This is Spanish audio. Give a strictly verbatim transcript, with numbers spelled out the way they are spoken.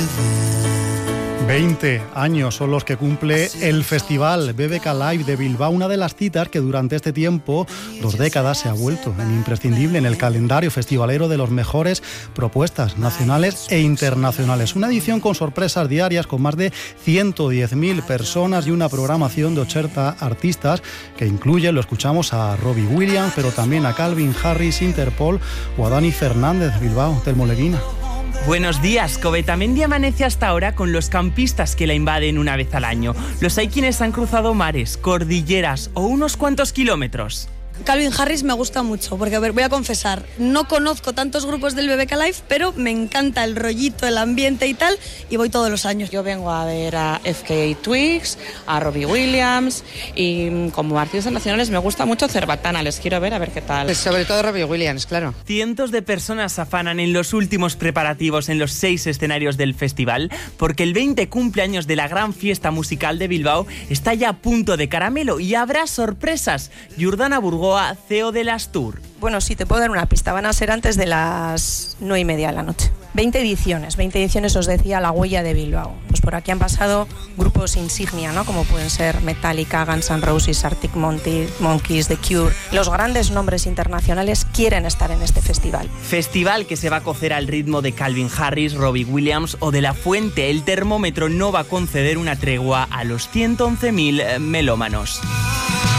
veinte años son los que cumple el festival B B K Live de Bilbao, una de las citas que durante este tiempo, dos décadas, se ha vuelto en imprescindible en el calendario festivalero de los mejores propuestas nacionales e internacionales. Una edición con sorpresas diarias, con más de ciento diez mil personas y una programación de ochenta artistas que incluye, lo escuchamos, a Robbie Williams, pero también a Calvin Harris, Interpol o a Dani Fernández. Bilbao, Telmo Leguina. Buenos días. Covetamendi amanece hasta ahora con los campistas que la invaden una vez al año. Los hay quienes han cruzado mares, cordilleras o unos cuantos kilómetros. Calvin Harris me gusta mucho, porque a ver, voy a confesar, no conozco tantos grupos del B B K Live, pero me encanta el rollito, el ambiente y tal, y voy todos los años. Yo vengo a ver a F K Twigs, a Robbie Williams, y como artistas nacionales me gusta mucho Cerbatana, les quiero ver a ver qué tal. Pues sobre todo Robbie Williams, claro. Cientos de personas se afanan en los últimos preparativos en los seis escenarios del festival, porque el veinte cumpleaños de la gran fiesta musical de Bilbao está ya a punto de caramelo y habrá sorpresas. Jordana Burgoa, C E O del Astur. Bueno, sí, te puedo dar una pista. Van a ser antes de las nueve y media de la noche. veinte ediciones, veinte ediciones, os decía, la huella de Bilbao. Pues por aquí han pasado grupos insignia, ¿no? Como pueden ser Metallica, Guns N' Roses, Arctic Monkeys, The Cure. Los grandes nombres internacionales quieren estar en este festival. Festival que se va a cocer al ritmo de Calvin Harris, Robbie Williams o de La Fuente. El termómetro no va a conceder una tregua a los ciento once mil melómanos.